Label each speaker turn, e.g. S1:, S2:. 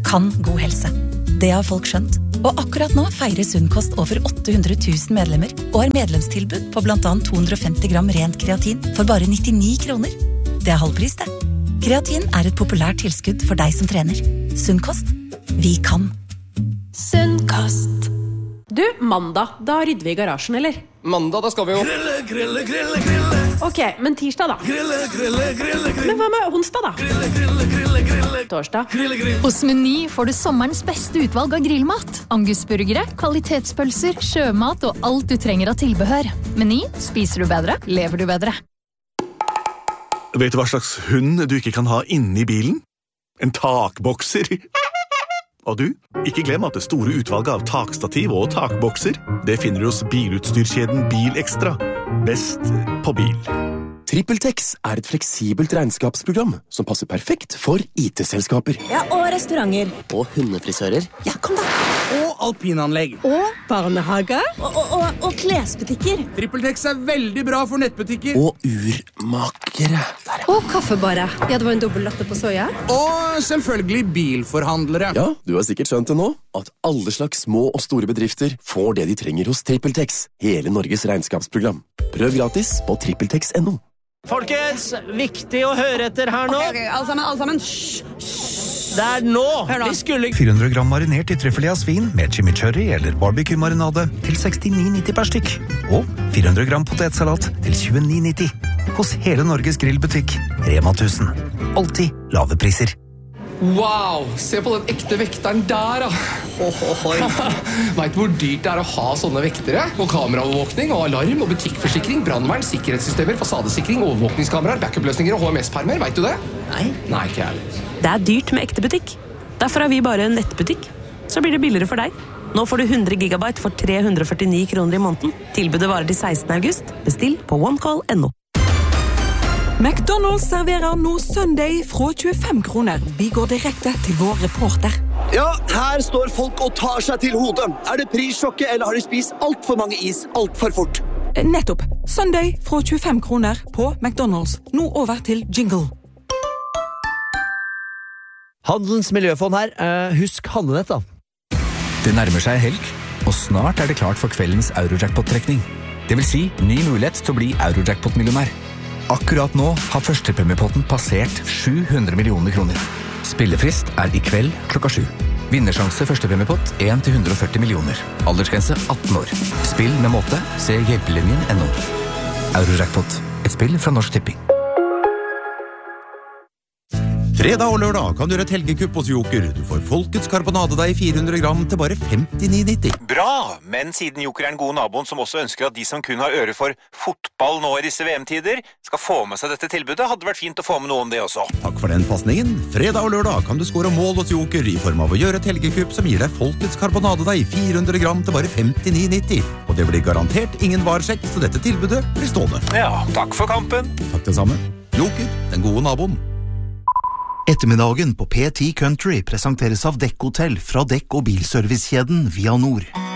S1: kan god helse. Det har folk skjønt. Og akkurat nå feirer Sunnkost over 800 000 medlemmer og har medlemstilbud på blant annet 250 gram rent kreatin for bare 99 kroner. Det er halvpris, det. Kreatin er et populært tilskudd for deg som trener. Sunnkost. Vi kan.
S2: Sunnkost. Du, mandag, da rydder vi i garasjen, eller?
S3: Mandag, da skal vi jo
S2: Grille. Ok, men tirsdag da? Grille. Men hva med onsdag da? Torsdag?
S4: Hos Meny får du sommerens beste utvalg av grillmat. Angusburgere, kvalitetspølser, sjømat og alt du trenger av tilbehør. Meny, spiser du bedre, lever du bedre.
S5: Vet du hva slags hund du ikke kan ha inne i bilen? En takbokser. Og du, ikke glem at det store utvalget av takstativ og takbokser, det finner du hos bilutstyrkjeden Bil Extra. Best på bil.
S6: TrippelTex er et fleksibelt regnskapsprogram som passer perfekt for IT-selskaper.
S7: Ja, og restauranter.
S6: Og hundefrisører.
S7: Ja, kom da.
S8: Og alpinanlegg.
S7: Og barnehager. Og klesbutikker.
S8: TrippelTex er veldig bra for nettbutikker.
S6: Og urmakere.
S7: Og kaffebarer. Ja, det var en dobbelt latte på soja.
S8: Og selvfølgelig bilforhandlere.
S6: Ja, du har sikkert skjønt det nå, at alle slags små og store bedrifter får det de trenger hos TrippelTex, hele Norges regnskapsprogram. Prøv gratis på TrippelTex.no.
S9: Folkens, viktig å høre etter her nå.
S7: Ok, alle sammen.
S9: Det er nå. Vi skulle
S10: 400 gram marinert i trøffelig av svin med chimichurri eller barbecue-marinade til 69,90 per stykk. Og 400 gram potetsalat til 29,90. Hos hele Norges grillbutikk, Rema 1000. Alltid lave priser.
S3: Wow, se på den ekte vekteren der da. Vet du hvor dyrt det er å ha sånne vektere? Og kameraovervåkning, og alarm, og butikkforsikring, brandvern, sikkerhetssystemer, fasadesikring, overvåkningskameraer, backup-løsninger og HMS-permer, vet du det? Nei, ikke jeg.
S11: Det er dyrt med ekte butikk. Derfor er vi bare en nettbutikk. Så blir det billigere for deg. Nå får du 100 gigabyte for 349 kroner i måneden. Tilbudet varer til 16. august. Bestill på onecall.no.
S12: McDonald's serverer nå Sunday fra 25 kroner. Vi går direkte til vår reporter.
S13: Ja, her står folk og tar seg til hodet. Er det prissjokket, eller har de spist alt for mange is alt for fort?
S12: Nettopp. Sunday fra 25 kroner på McDonald's. Nå over til jingle.
S9: Handelens miljøfond her. Husk handlenett da.
S14: Det nærmer seg helg, og snart er det klart for kveldens Eurojackpot-trekning. Det vil si ny mulighet til å bli Eurojackpot-millionær. Akkurat nå har førstepremiepotten passert 700 millioner kroner. Spillefrist er i kveld klokka 7. Vinnersjanse førstepremiepott 1-140 millioner. Aldersgrense 18 år. Spill med måte. Se hjelpelinjen.no. Eurojackpot. Et spill fra Norsk Tipping.
S15: Fredag og lørdag kan du gjøre et helgekupp hos Joker. Du får folkets karbonadedeig 400 gram til bare 59,90.
S16: Bra! Men siden Joker er den gode naboen som også ønsker at de som kun har øre for fotball nå i disse VM-tider, skal få med seg dette tilbudet, hadde vært fint å få med noe om det også.
S15: Takk for den passningen. Fredag og lørdag kan du skåre mål hos Joker i form av å gjøre et helgekupp som gir deg folkets karbonadedeig 400 gram til bare 59,90. Og det blir garantert ingen varsjekk, så dette tilbudet blir stående.
S16: Ja, takk for kampen.
S15: Takk det samme. Joker, den gode naboen.
S17: Ettermiddagen på P10 Country presenteres av Dekk Hotel fra Dekk- og bilservicekjeden Via Nord.